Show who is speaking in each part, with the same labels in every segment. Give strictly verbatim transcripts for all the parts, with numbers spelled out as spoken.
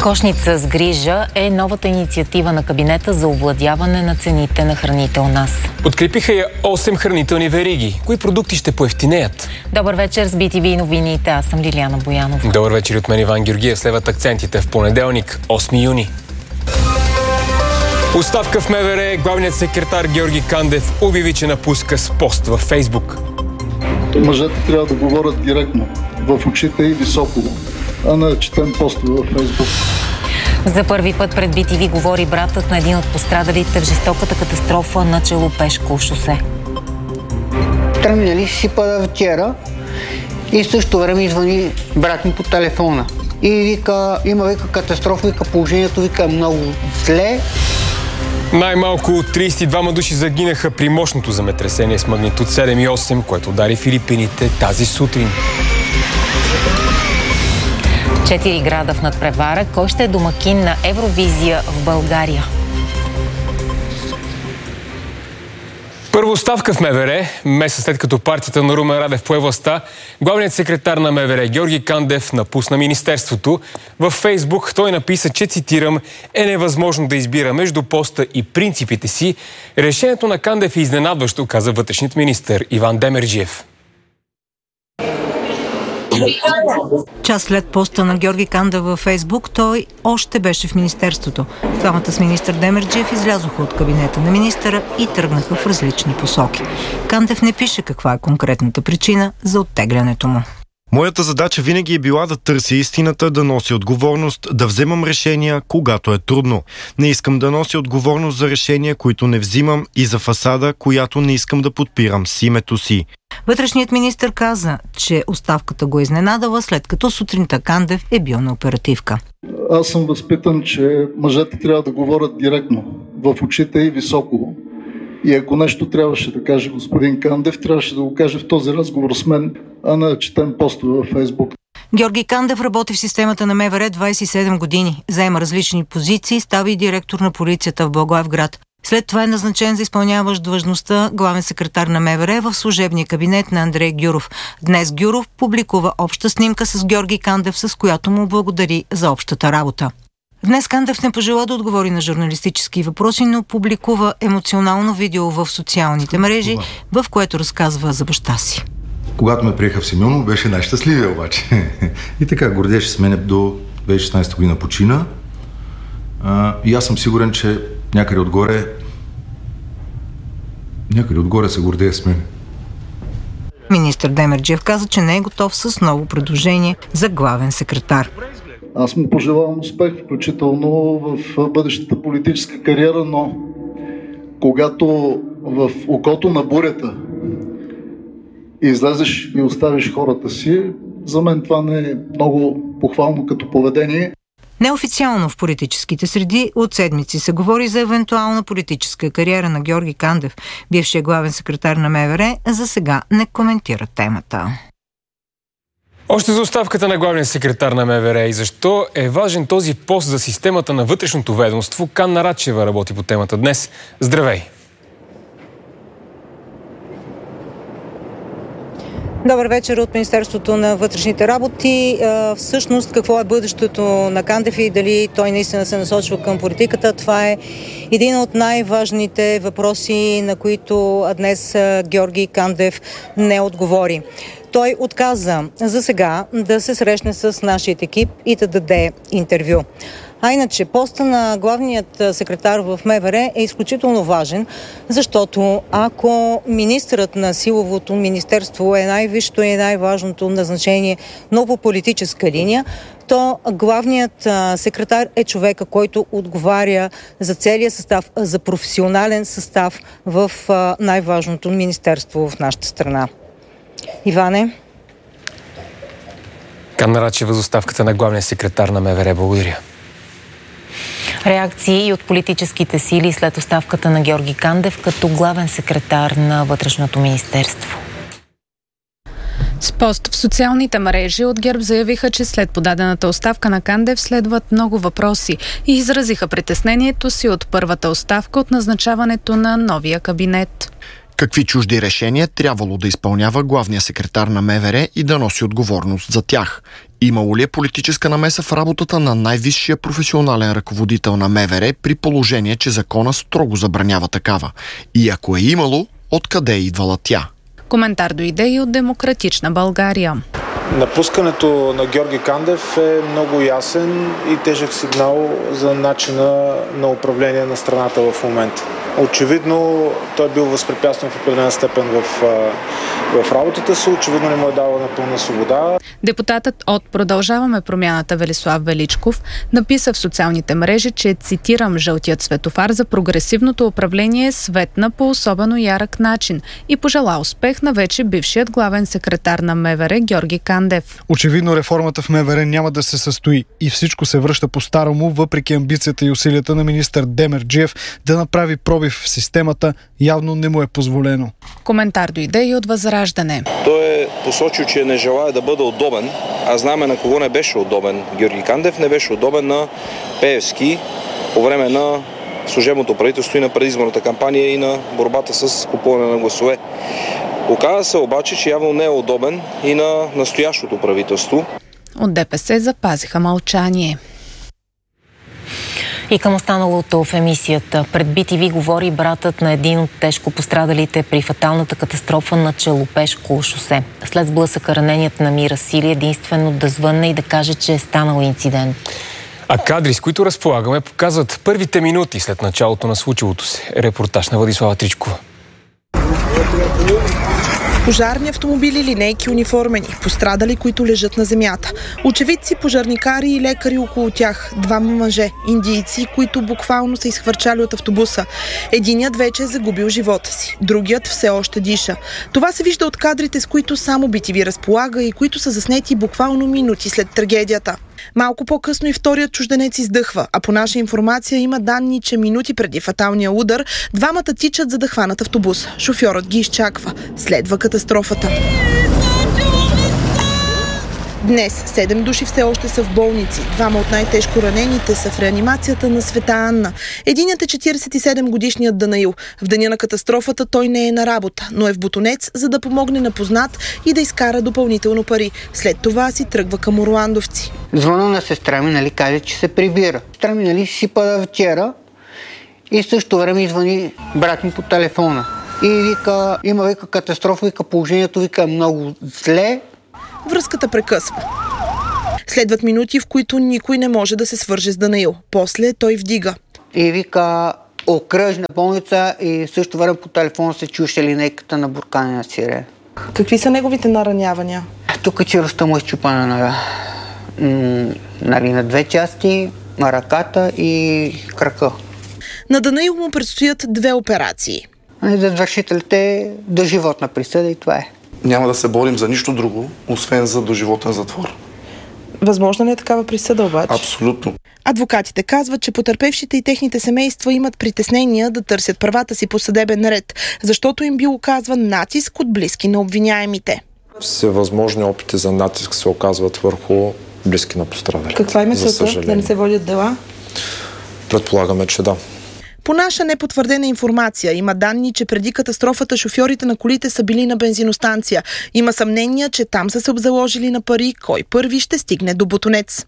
Speaker 1: Кошница с грижа е новата инициатива на кабинета за овладяване на цените на храните у нас.
Speaker 2: Подкрепиха я осем хранителни вериги. Кои продукти ще поевтинеят?
Speaker 1: Добър вечер с Би Ти Ви новините. Аз съм Лиляна Боянова.
Speaker 2: Добър вечер от мен, Иван Георгиев. Следват акцентите в понеделник, осми юни. Оставка в МВР. Главният секретар Георги Кандев обяви, че напуска с пост във Фейсбук.
Speaker 3: Мъжете трябва да говорят директно, в очите и високо, а не четем постове във Фейсбук.
Speaker 1: За първи път пред Би Ти Ви говори братът на един от пострадалите в жестоката катастрофа на Челопешко шосе.
Speaker 4: Тръгнали си пада вчера и в същото време извъни брат ми по телефона. И вика, има вика катастрофа, вика положението, вика е много зле.
Speaker 2: Най-малко тридесет и двама души загинаха при мощното земетресение с магнитуд седем и осем, което удари Филипините тази сутрин.
Speaker 1: Четири града в надпревара. Кой ще е домакин на Евровизия в България?
Speaker 2: Първо оставка в МВР. Месец след като партията на Румен Радев пое властта, главният секретар на МВР Георги Кандев напусна министерството. Във Фейсбук той написа, че, цитирам, е невъзможно да избира между поста и принципите си. Решението на Кандев е изненадващо, каза вътрешният министър Иван Демерджиев.
Speaker 5: Час след поста на Георги Кандев във Фейсбук, той още беше в министерството. Двамата с министър Демерджиев излязоха от кабинета на министъра и тръгнаха в различни посоки. Кандев не пише каква е конкретната причина за оттеглянето му.
Speaker 6: Моята задача винаги е била да търся истината, да нося отговорност, да вземам решения, когато е трудно. Не искам да нося отговорност за решения, които не взимам, и за фасада, която не искам да подпирам с името си.
Speaker 5: Вътрешният министър каза, че оставката го изненадала, след като сутринта Кандев е бил на оперативка.
Speaker 3: Аз съм възпитан, че мъжете трябва да говорят директно, в очите и високо. И ако нещо трябваше да каже господин Кандев, трябваше да го каже в този разговор с мен, а не да четем постове във Фейсбук.
Speaker 5: Георги Кандев работи в системата на МВР двадесет и седем години. Заема различни позиции, става и директор на полицията в Благоевград. След това е назначен за изпълняващ длъжността главен секретар на МВР в служебния кабинет на Андрей Гюров. Днес Гюров публикува обща снимка с Георги Кандев, с която му благодари за общата работа. Днес Кандев не пожела да отговори на журналистически въпроси, но публикува емоционално видео в социалните мрежи, в което разказва за баща си.
Speaker 7: Когато ме приеха в Симеоново, беше най-щастливия обаче. И така, гордеше с мене до две хиляди и шестнадесета година почина. А, и аз съм сигурен, че някъде отгоре някъде отгоре се гордее с мен.
Speaker 5: Министър Демерджиев каза, че не е готов с ново предложение за главен секретар.
Speaker 3: Аз му пожелавам успех, включително в бъдещата политическа кариера, но когато в окото на бурята излезеш и оставиш хората си, за мен това не е много похвално като поведение.
Speaker 5: Неофициално в политическите среди от седмици се говори за евентуална политическа кариера на Георги Кандев. Бившият главен секретар на МВР за сега не коментира темата.
Speaker 2: Още за оставката на главния секретар на МВР и защо е важен този пост за системата на вътрешното ведомство, Канна Рачева работи по темата днес. Здравей!
Speaker 8: Добър вечер от Министерството на вътрешните работи. Всъщност, какво е бъдещето на Кандев и дали той наистина се насочва към политиката? Това е един от най-важните въпроси, на които днес Георги Кандев не отговори. Той отказа за сега да се срещне с нашия екип и да даде интервю. А иначе, поста на главният секретар в МВР е изключително важен, защото ако министърът на силовото министерство е най-висшето и най-важното назначение, но по политическа линия, то главният секретар е човека, който отговаря за целия състав, за професионален състав в най-важното министерство в нашата страна. Иване?
Speaker 2: Канна Рачева за оставката на главния секретар на МВР. Благодаря.
Speaker 1: Реакции и от политическите сили след оставката на Георги Кандев като главен секретар на Вътрешното министерство.
Speaker 9: С пост в социалните мрежи от ГЕРБ заявиха, че след подадената оставка на Кандев следват много въпроси и изразиха притеснението си от първата оставка от назначаването на новия кабинет.
Speaker 6: Какви чужди решения трябвало да изпълнява главният секретар на МВР и да носи отговорност за тях? Имало ли е политическа намеса в работата на най-висшия професионален ръководител на МВР при положение, че закона строго забранява такава? И ако е имало, откъде е идвала тя?
Speaker 9: Коментар дойде и от Демократична България.
Speaker 10: Напускането на Георги Кандев е много ясен и тежък сигнал за начина на управление на страната в момента. Очевидно той е бил възпрепятстван в определена степен в, в работата си, очевидно не му е дала напълна свобода.
Speaker 9: Депутатът от Продължаваме промяната Велислав Величков написа в социалните мрежи, че, цитирам, жълтият светофар за прогресивното управление светна по особено ярък начин и пожела успех на вече бившият главен секретар на МВР Георги Кандев.
Speaker 11: Очевидно реформата в МВР няма да се състои и всичко се връща по-старому, въпреки амбицията и усилията на министър Демерджиев да направи пробив в системата, явно не му е позволено.
Speaker 9: Коментар дойде и от Възраждане.
Speaker 12: Той е посочил, че не желая да бъде удобен, а знаем на кого не беше удобен. Георги Кандев не беше удобен на Пеевски по време на служебното правителство и на предизборната кампания и на борбата с купуване на гласове. Оказва се обаче, че явно не е удобен и на настоящото правителство.
Speaker 9: От ДПС запазиха мълчание.
Speaker 1: И към останалото в емисията. Пред би ти ви говори братът на един от тежко пострадалите при фаталната катастрофа на Челопешко шосе. След сблъсъка раненият намира сили единствено да звънне и да каже, че е станал инцидент.
Speaker 2: А кадри, с които разполагаме, показват първите минути след началото на случилото се. Репортаж на Владислава Тричкова.
Speaker 13: Пожарни автомобили, линейки, униформени, пострадали, които лежат на земята. Очевидци, пожарникари и лекари около тях. Двама мъже, индийци, които буквално са изхвърчали от автобуса. Единият вече е загубил живота си, другият все още диша. Това се вижда от кадрите, с които само би ти ви разполага и които са заснети буквално минути след трагедията. Малко по-късно и вторият чужденец издъхва, а по наша информация има данни, че минути преди фаталния удар двамата тичат за да хванат автобус. Шофьорът ги изчаква. Следва катастрофата. Днес седем души все още са в болници. Двама от най-тежко ранените са в реанимацията на Света Анна. Единият е четиридесет и седем годишният Данаил. В деня на катастрофата той не е на работа, но е в Ботунец, за да помогне на познат и да изкара допълнително пари. След това си тръгва към Орландовци.
Speaker 4: Звъна на сестра ми, нали, каже, че се прибира. Сестра ми, нали, си пада вчера и също време извъни брат ми по телефона. И вика, има вика катастрофа, вика положението, вика е много зле.
Speaker 13: Връзката прекъсва. Следват минути, в които никой не може да се свърже с Данаил. После той вдига.
Speaker 4: И вика окръжна болница и също време по телефона се чуше линейката на буркане на сирея.
Speaker 13: Какви са неговите наранявания?
Speaker 4: Тук черността му е счупана на, нали, на две части, на ръката и крака.
Speaker 13: На Данаил му предстоят две операции.
Speaker 4: За извършителите доживотна присъда и това е.
Speaker 14: Няма да се борим за нищо друго, освен за доживотен затвор.
Speaker 13: Възможно ли е такава присъда обаче?
Speaker 14: Абсолютно.
Speaker 13: Адвокатите казват, че потърпевшите и техните семейства имат притеснения да търсят правата си по съдебен ред, защото им бил оказван натиск от близки на обвиняемите.
Speaker 15: Всевъзможни опити за натиск се оказват върху близки на пострадали.
Speaker 13: Каква е целта? Да не се водят дела?
Speaker 15: Предполагаме, че да.
Speaker 13: По наша непотвърдена информация има данни, че преди катастрофата шофьорите на колите са били на бензиностанция. Има съмнения, че там са се обзаложили на пари, кой първи ще стигне до Ботунец.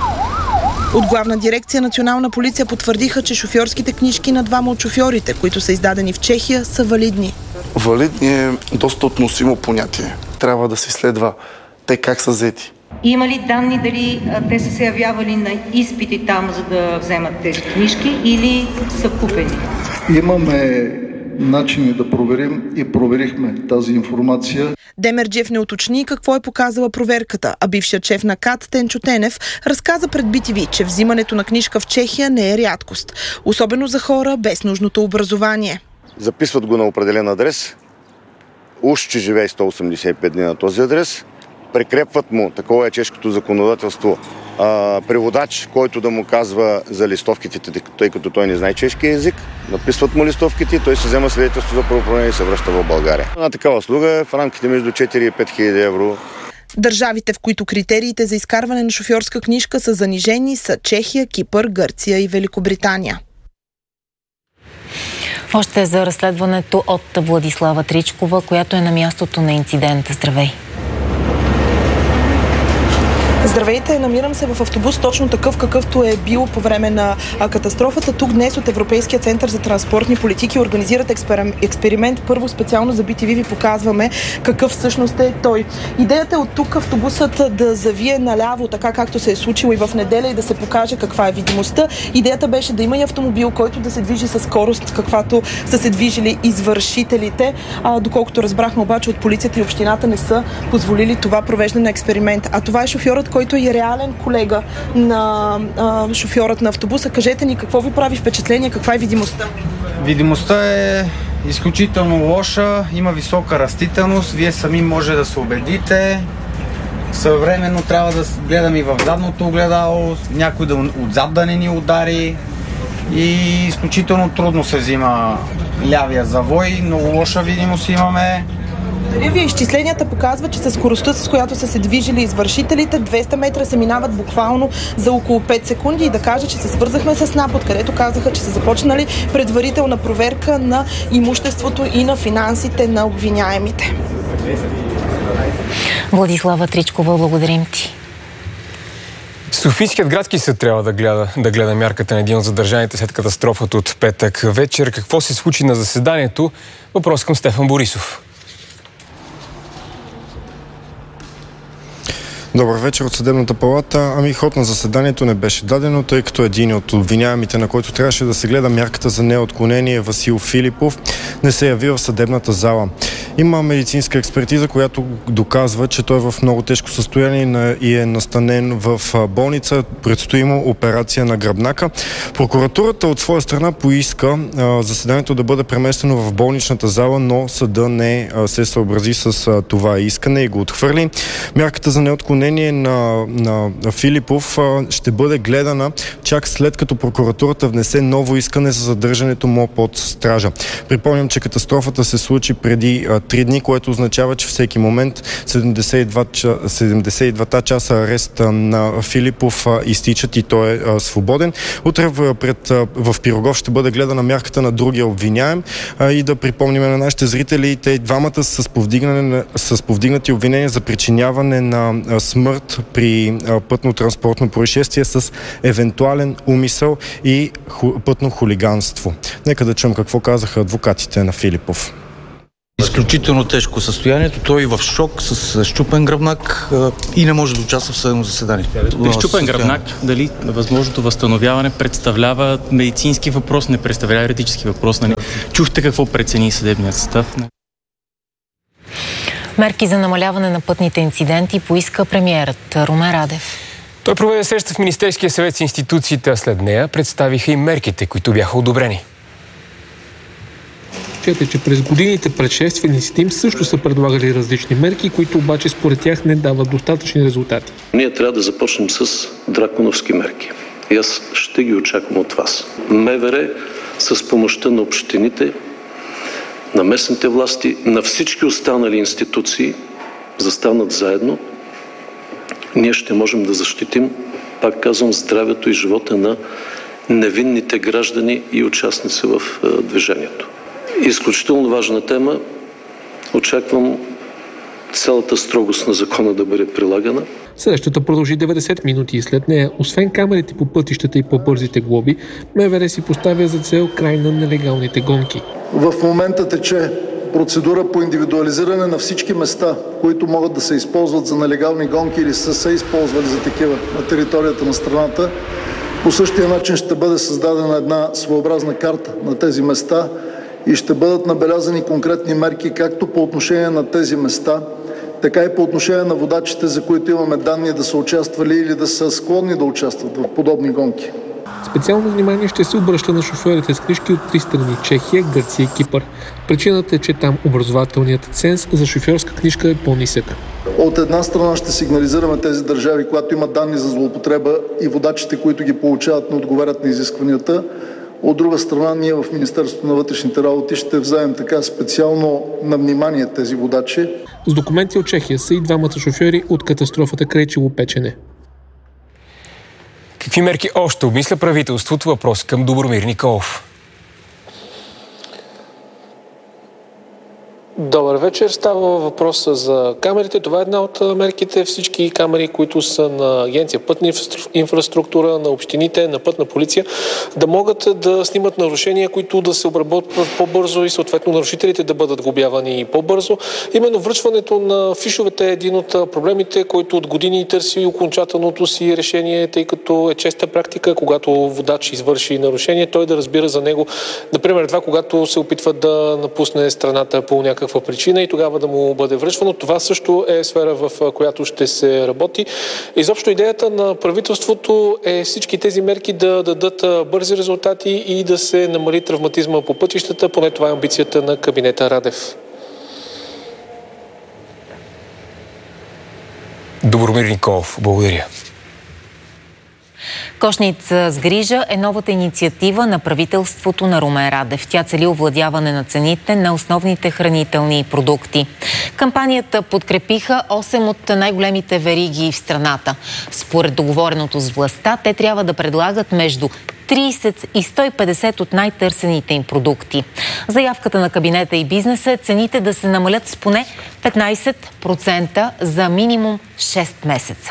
Speaker 13: От Главна дирекция Национална полиция потвърдиха, че шофьорските книжки на двама от шофьорите, които са издадени в Чехия, са валидни.
Speaker 14: Валидни е доста относимо понятие. Трябва да се изследва те как са взети.
Speaker 8: Има ли данни дали те са се явявали на изпити там, за да вземат тези книжки, или са купени?
Speaker 3: Имаме начини да проверим и проверихме тази информация.
Speaker 13: Демерджиев не уточни какво е показала проверката, а бившият шеф на КАТ Тенчо Тенев разказа пред би ти ви, че взимането на книжка в Чехия не е рядкост, особено за хора без нужното образование.
Speaker 16: Записват го на определен адрес, уж че живее сто осемдесет и пет дни на този адрес, прикрепват му, такова е чешкото законодателство, а, преводач, който да му казва за листовките, тъй като той не знае чешки език, написват му листовките, той се взема свидетелство за правоуправление и се връща в България. На такава услуга е в рамките между четири и пет хиляди евро.
Speaker 13: Държавите, в които критериите за изкарване на шофьорска книжка са занижени, са Чехия, Кипър, Гърция и Великобритания.
Speaker 1: Още за разследването от Владислава Тричкова, която е на мястото на инцидента. Здравей!
Speaker 13: Здравейте, намирам се в автобус, точно такъв какъвто е бил по време на катастрофата. Тук днес от Европейския център за транспортни политики организират експеримент. Първо специално за би ти ви ви показваме какъв всъщност е той. Идеята е от тук автобусът да завие наляво, така както се е случило и в неделя, и да се покаже каква е видимостта. Идеята беше да има и автомобил, който да се движи със скорост, каквато са се движили извършителите. А, доколкото разбрахме обаче от полицията и общината, не са позволили това провеждане на експеримент. А това е шофьорът, който е реален колега на а, шофьорът на автобуса. Кажете ни какво ви прави впечатление, каква е видимостта?
Speaker 17: Видимостта е изключително лоша, има висока растителност, вие сами може да се убедите. Съвременно трябва да гледаме и в задното огледало, някой да отзад да не ни удари и изключително трудно се взима лявия завой, много лоша видимост имаме.
Speaker 13: Дали ви изчисленията показват, че със скоростта, с която са се движили извършителите, двеста метра се минават буквално за около пет секунди, и да кажа, че се свързахме с НАП, откъдето казаха, че са започнали предварителна проверка на имуществото и на финансите на обвиняемите.
Speaker 1: Владислава Тричкова, благодарим ти.
Speaker 2: Софийският градски съд трябва да гледа, да гледа мярката на един от задържаните след катастрофата от петък вечер. Какво се случи на заседанието? Въпрос към Стефан Борисов.
Speaker 6: Добър вечер от Съдебната палата. Ами ход на заседанието не беше дадено, тъй като един от обвиняемите, на който трябваше да се гледа мярката за неотклонение, Васил Филипов, не се яви в съдебната зала. Има медицинска експертиза, която доказва, че той е в много тежко състояние и е настанен в болница. Предстои му операция на гръбнака. Прокуратурата от своя страна поиска а, заседанието да бъде преместено в болничната зала, но съда не а, се съобрази с а, това искане и го отхвърли. Мярката за неотклонение На, на Филипов а, ще бъде гледана чак след като прокуратурата внесе ново искане за задържането му под стража. Припомням, че катастрофата се случи преди а, три дни, което означава, че всеки момент седемдесет и два, седемдесет и два часа арест на Филипов а, изтичат и той е а, свободен. Утре пред, а, в Пирогов ще бъде гледана мярката на другия обвиняем а, и да припомним на нашите зрители, те двамата с, повдигнане, с повдигнати обвинения за причиняване на а, смърт при пътно-транспортно происшествие с евентуален умисъл и ху, пътно хулиганство. Нека да чуем какво казаха адвокатите на Филипов.
Speaker 18: Изключително тежко състоянието. Той е в шок с щупен гръбнак и не може да участва в съдебно заседание.
Speaker 19: При щупен гръбнак, дали възможното възстановяване представлява медицински въпрос, не представлява юридически въпрос? Нали? Чухте какво прецени съдебният състав?
Speaker 1: Мерки за намаляване на пътните инциденти поиска премиерът Румен Радев.
Speaker 2: Той проведе среща в Министерския съвет с институциите, а след нея представиха и мерките, които бяха одобрени.
Speaker 20: Чете, че през годините предшествениците им също са предлагали различни мерки, които обаче според тях не дават достатъчни резултати.
Speaker 21: Ние трябва да започнем с драконовски мерки. И аз ще ги очаквам от вас. МВР с помощта на общините, на местните власти, на всички останали институции застанат заедно, ние ще можем да защитим, пак казвам, здравето и живота на невинните граждани и участници в движението. Изключително важна тема. Очаквам цялата строгост на закона да бъде прилагана.
Speaker 20: Срещата продължи деветдесет минути и след нея, освен камерите по пътищата и по-бързите глоби, МВР си поставя за цел край на нелегалните гонки.
Speaker 3: В момента тече процедура по индивидуализиране на всички места, които могат да се използват за нелегални гонки или са се използвали за такива на територията на страната. По същия начин ще бъде създадена една своеобразна карта на тези места и ще бъдат набелязани конкретни мерки както по отношение на тези места, така и по отношение на водачите, за които имаме данни да са участвали или да са склонни да участват в подобни гонки.
Speaker 20: Специално внимание ще се обръща на шофьорите с книжки от три страни – Чехия, Гърция и Кипър. Причината е, че там образователният ценз за шофьорска книжка е по-нисък.
Speaker 3: От една страна ще сигнализираме тези държави, когато имат данни за злоупотреба и водачите, които ги получават, не отговарят на изискванията. От друга страна, ние в Министерството на вътрешните работи ще вземем така специално на внимание тези водачи.
Speaker 20: С документи от Чехия са и двамата шофьори от катастрофата край Челопечене.
Speaker 2: Какви мерки още обмисля правителството? Въпрос към Добромир Николов.
Speaker 20: вечер. Става въпрос за камерите. Това е една от мерките. Всички камери, които са на Агенция Пътна инфраструктура, на общините, на Пътна полиция, да могат да снимат нарушения, които да се обработват по-бързо и съответно нарушителите да бъдат глобявани по-бързо. Именно връчването на фишовете е един от проблемите, който от години търси окончателното си решение, тъй като е честа практика, когато водач извърши нарушение, той да разбира за него, например, това, когато се опитва да напусне страната по някаква причина и тогава да му бъде връчвано. Това също е сфера, в която ще се работи. Изобщо идеята на правителството е всички тези мерки да дадат бързи резултати и да се намали травматизма по пътищата. Поне това е амбицията на кабинета Радев.
Speaker 2: Добромир Николов, благодаря.
Speaker 1: Кошница с грижа е новата инициатива на правителството на Румен Радев. Тя цели овладяване на цените на основните хранителни продукти. Кампанията подкрепиха осем от най-големите вериги в страната. Според договореното с властта, те трябва да предлагат между трийсет и сто и петдесет от най-търсените им продукти. Заявката на кабинета и бизнеса е цените да се намалят с поне петнайсет процента за минимум шест месеца.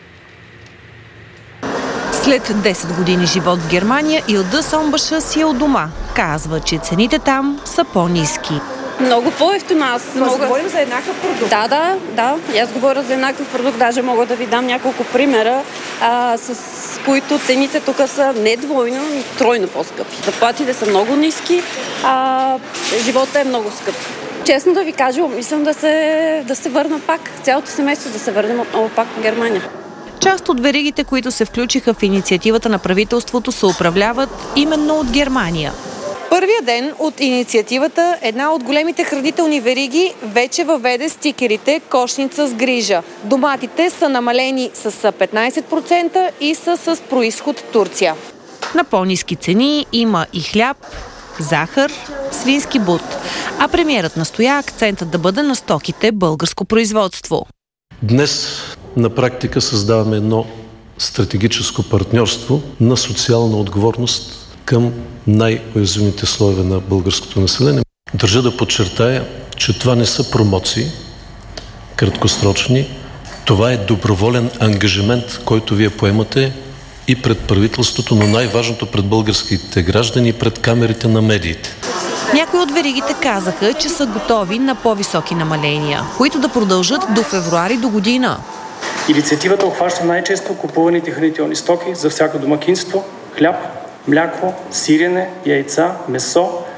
Speaker 7: След десет години живот в Германия, Илда Сомбаша си е у дома. Казва, че цените там са по-ниски.
Speaker 22: Много по-ефтино. Аз
Speaker 23: мога...
Speaker 22: говорим за еднакъв продукт. Да, да, да. Аз говоря за еднакъв продукт. Даже мога да ви дам няколко примера, а, с които цените тук са не двойно, но тройно по-скъпи. Заплатите са много ниски, а живота е много скъп. Честно да ви кажа, мислям да се, да се върна пак. Цялото семейство да се върнем отново пак в Германия.
Speaker 7: Част от веригите, които се включиха в инициативата на правителството, се управляват именно от Германия. Първия ден от инициативата една от големите хранителни вериги вече въведе стикерите "Кошница с грижа". Доматите са намалени с петнайсет процента и са с произход Турция. На по-ниски цени има и хляб, захар, свински бут. А премиерът настоя акцентът да бъде на стоките българско производство.
Speaker 24: Днес на практика създаваме едно стратегическо партньорство на социална отговорност към най-уязвимите слоеве на българското население. Държа да подчертая, че това не са промоции, краткосрочни. Това е доброволен ангажимент, който вие поемате и пред правителството, но най-важното пред българските граждани и пред камерите на медиите.
Speaker 7: Някои от веригите казаха, че са готови на по-високи намаления, които да продължат до февруари до година.
Speaker 25: Инициативата обхваща най-често купуваните хранителни стоки за всяко домакинство: хляб, мляко, сирене, яйца, месо,